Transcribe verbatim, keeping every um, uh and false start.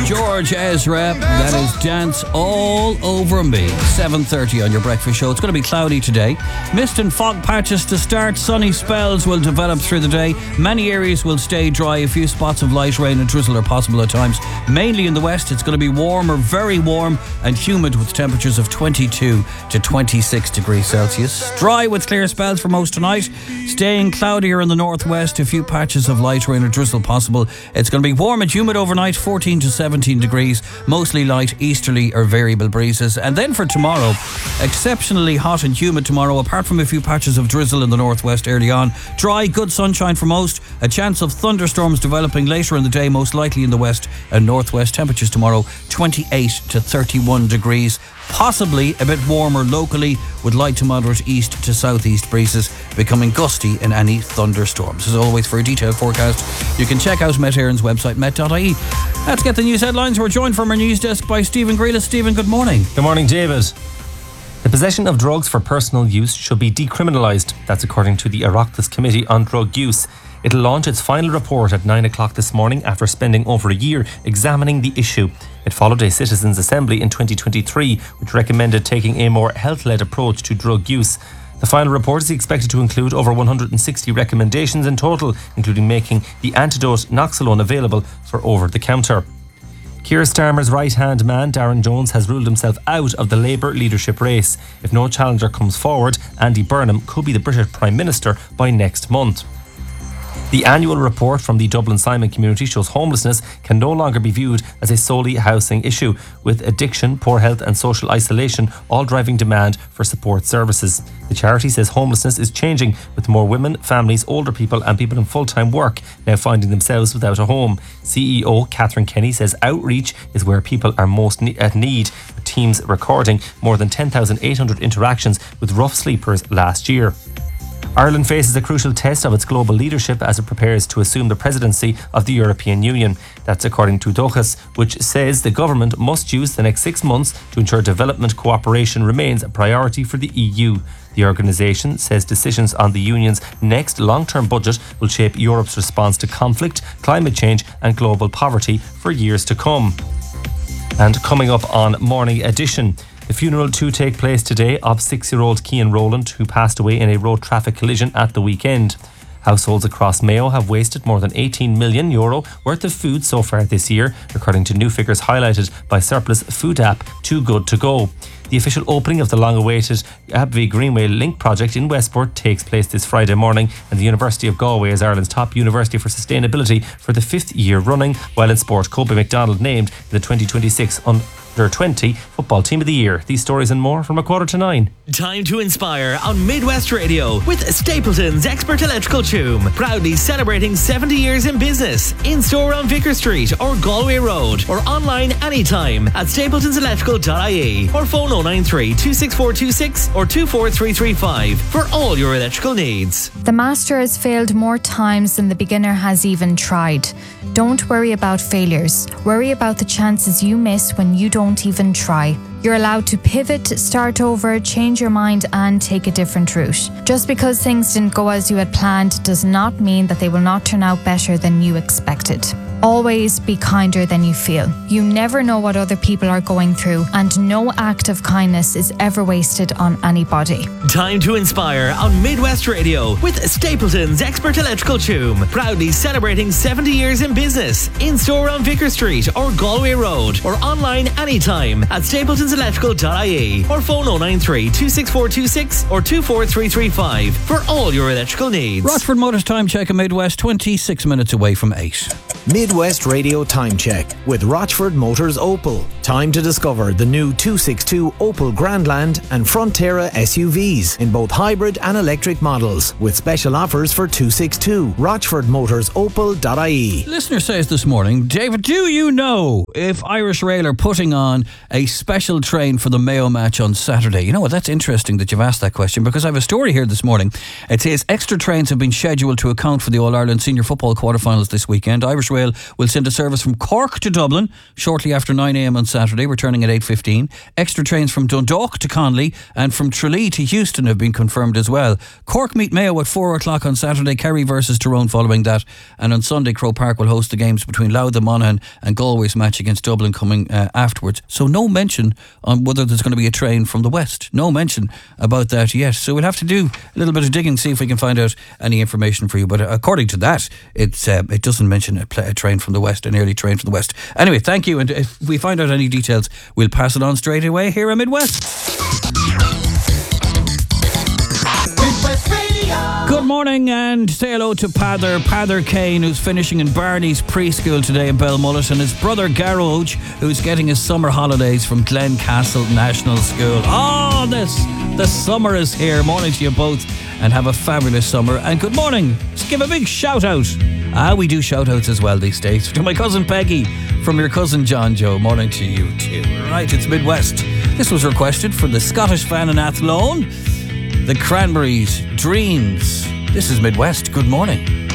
George Ezra, that is Dance All Over Me. seven thirty on your breakfast show. It's going to be cloudy today. Mist and fog patches to start. Sunny spells will develop through the day. Many areas will stay dry. A few spots of light rain and drizzle are possible at times. Mainly in the west, it's going to be warmer, very warm and humid with temperatures of twenty-two to twenty-six degrees Celsius. Dry with clear spells for most tonight. Staying cloudier in the northwest. A few patches of light rain or drizzle possible. It's going to be warm and humid overnight, fourteen to seventeen degrees, mostly light easterly or variable breezes. And then for tomorrow, exceptionally hot and humid tomorrow, apart from a few patches of drizzle in the northwest early on. Dry, good sunshine for most. A chance of thunderstorms developing later in the day, most likely in the west and northwest. Temperatures tomorrow, twenty-eight to thirty-one degrees. Possibly a bit warmer locally with light to moderate east to southeast breezes, becoming gusty in any thunderstorms. As always, for a detailed forecast, you can check out Met Éireann's website, met dot I E. Let's get the news headlines. We're joined from our news desk by Stephen Grealis. Stephen, good morning. Good morning, David. The possession of drugs for personal use should be decriminalised. That's according to the Oireachtas Committee on Drug Use. It'll launch its final report at nine o'clock this morning after spending over a year examining the issue. It followed a citizens' assembly in twenty twenty-three, which recommended taking a more health-led approach to drug use. The final report is expected to include over one hundred sixty recommendations in total, including making the antidote Noxolone available for over-the-counter. Keir Starmer's right-hand man, Darren Jones, has ruled himself out of the Labour leadership race. If no challenger comes forward, Andy Burnham could be the British Prime Minister by next month. The annual report from the Dublin Simon community shows homelessness can no longer be viewed as a solely housing issue, with addiction, poor health and social isolation all driving demand for support services. The charity says homelessness is changing, with more women, families, older people and people in full-time work now finding themselves without a home. C E O Catherine Kenny says outreach is where people are most ne- at need, with teams recording more than ten thousand eight hundred interactions with rough sleepers last year. Ireland faces a crucial test of its global leadership as it prepares to assume the presidency of the European Union. That's according to Dochas, which says the government must use the next six months to ensure development cooperation remains a priority for the E U. The organisation says decisions on the Union's next long-term budget will shape Europe's response to conflict, climate change and global poverty for years to come. And coming up on Morning Edition, the funeral to take place today of six-year-old Cian Rowland, who passed away in a road traffic collision at the weekend. Households across Mayo have wasted more than eighteen million euro worth of food so far this year, according to new figures highlighted by Surplus food app Too Good To Go. The official opening of the long-awaited Abbey Greenway Link project in Westport takes place this Friday morning, and the University of Galway is Ireland's top university for sustainability for the fifth year running, while in sport, Kobe McDonald named the twenty twenty-six Under twenty Football Team of the Year. These stories and more from a quarter to nine. Time to inspire on Midwest Radio with Stapleton's Expert Electrical Toom, proudly celebrating seventy years in business. In store on Vicar Street or Galway Road, or online anytime at stapletons electrical dot I E, or phone oh nine three, two six four two six or two four three three five for all your electrical needs. The master has failed more times than the beginner has even tried. Don't worry about failures. Worry about the chances you miss when you don't even try. You're allowed to pivot, start over, change your mind and take a different route. Just because things didn't go as you had planned does not mean that they will not turn out better than you expected. Always be kinder than you feel. You never know what other people are going through, and no act of kindness is ever wasted on anybody. Time to inspire on Midwest Radio with Stapleton's Expert Electrical Toom, proudly celebrating seventy years in business. In store on Vicar Street or Galway Road, or online anytime at stapletons electrical dot I E, or phone oh nine three, two six four two six or two four three three five for all your electrical needs. Rochford Motors Time Check in Midwest, twenty-six minutes away from eight. Midwest Radio Time Check with Rochford Motors Opel. Time to discover the new two sixty-two Opel Grandland and Frontera S U Vs in both hybrid and electric models, with special offers for two sixty-two. rochford motors opel dot I E. Listener says this morning, David, do you know if Irish Rail are putting on a special train for the Mayo match on Saturday? You know what, that's interesting that you've asked that question, because I have a story here this morning. It says extra trains have been scheduled to account for the All-Ireland Senior Football quarterfinals this weekend. Irish Rail Rail will send a service from Cork to Dublin shortly after nine a m on Saturday, returning at eight fifteen. Extra trains from Dundalk to Conley and from Tralee to Houston have been confirmed as well. Cork meet Mayo at four o'clock on Saturday, Kerry versus Tyrone following that. And on Sunday, Croke Park will host the games between Louth and Monaghan and Galway's match against Dublin coming uh, afterwards. So no mention on whether there's going to be a train from the west. No mention about that yet. So we'll have to do a little bit of digging, see if we can find out any information for you. But according to that, it's uh, it doesn't mention a, pl- a train from the west, an early train from the west. Anyway, thank you. And if we find out any details, we'll pass it on straight away here at Midwest. Good morning, and say hello to Pather, Pather Kane, who's finishing in Barney's preschool today in Belmullet, and his brother Garage, who's getting his summer holidays from Glencastle National School. Oh, this, the summer is here. Morning to you both, and have a fabulous summer. And good morning. Let's give a big shout out. Ah, we do shout outs as well these days. To my cousin Peggy from your cousin John Joe. Morning to you too. Right, it's Midwest. This was requested from the Scottish fan in Athlone. The Cranberries, Dreams. This is Midwest. Good morning.